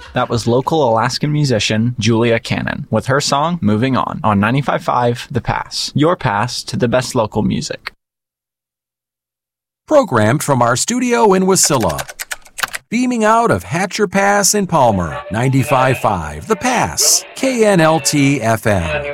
That was local Alaskan musician Julia Cannon with her song Moving On 95.5 The Pass, your pass to the best local music. Programmed from our studio in Wasilla. Beaming out of Hatcher Pass in Palmer, 95.5 The Pass, KNLT FM.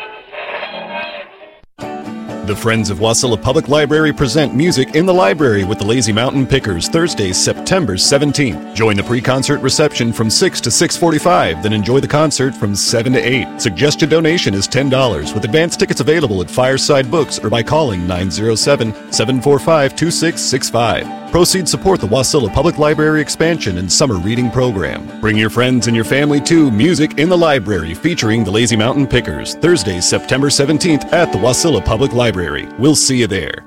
The Friends of Wasilla Public Library present Music in the Library with the Lazy Mountain Pickers, Thursday, September 17th. Join the pre-concert reception from 6 to 6:45, then enjoy the concert from 7 to 8. Suggested donation is $10, with advance tickets available at Fireside Books or by calling 907-745-2665. Proceeds support the Wasilla Public Library expansion and summer reading program. Bring your friends and your family to Music in the Library featuring the Lazy Mountain Pickers, Thursday, September 17th at the Wasilla Public Library. We'll see you there.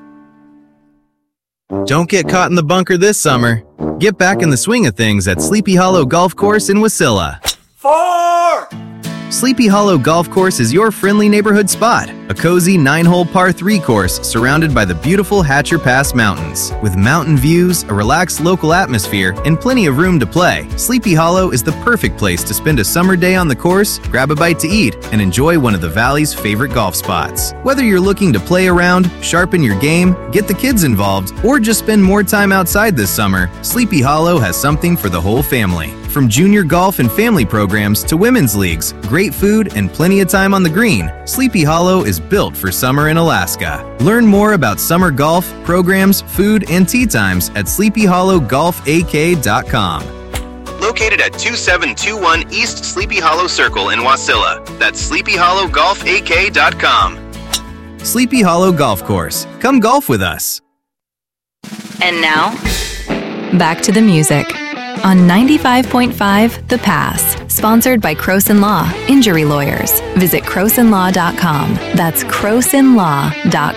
Don't get caught in the bunker this summer. Get back in the swing of things at Sleepy Hollow Golf Course in Wasilla. 4! Sleepy Hollow Golf Course is your friendly neighborhood spot. A cozy 9-hole par 3 course surrounded by the beautiful Hatcher Pass Mountains. With mountain views, a relaxed local atmosphere, and plenty of room to play, Sleepy Hollow is the perfect place to spend a summer day on the course, grab a bite to eat, and enjoy one of the Valley's favorite golf spots. Whether you're looking to play around, sharpen your game, get the kids involved, or just spend more time outside this summer, Sleepy Hollow has something for the whole family. From junior golf and family programs to women's leagues, great food, and plenty of time on the green, Sleepy Hollow is built for summer in Alaska. Learn more about summer golf, programs, food, and tee times at sleepyhollowgolfak.com. Located at 2721 East Sleepy Hollow Circle in Wasilla. That's sleepyhollowgolfak.com. Sleepy Hollow Golf Course. Come golf with us. And now, back to the music on 95.5 The Pass, sponsored by Croson Law, Injury Lawyers. Visit crosonlaw.com. That's crosonlaw.com.